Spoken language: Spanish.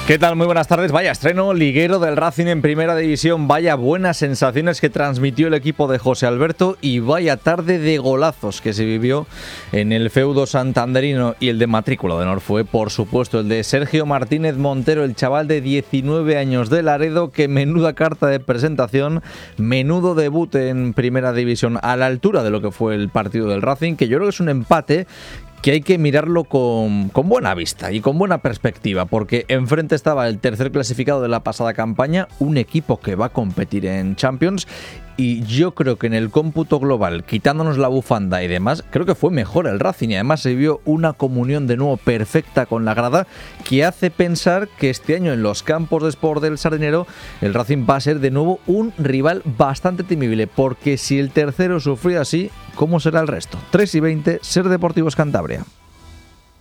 ¿Qué tal? Muy buenas tardes. Vaya estreno liguero del Racing en Primera División. Vaya buenas sensaciones que transmitió el equipo de José Alberto y vaya tarde de golazos que se vivió en el feudo santanderino. Y el de matrícula de honor fue, por supuesto, el de Sergio Martínez Montero, el chaval de 19 años de Laredo, que menuda carta de presentación, menudo debut en Primera División, a la altura de lo que fue el partido del Racing, que yo creo que es un empate que hay que mirarlo con buena vista y con buena perspectiva, porque enfrente estaba el tercer clasificado de la pasada campaña, un equipo que va a competir en Champions, y yo creo que en el cómputo global, quitándonos la bufanda y demás, creo que fue mejor el Racing, y además se vio una comunión de nuevo perfecta con la grada que hace pensar que este año en los campos de Sport del Sardinero el Racing va a ser de nuevo un rival bastante temible, porque si el tercero sufrió así, ¿cómo será el resto? 3:20, Ser Deportivos Cantabria.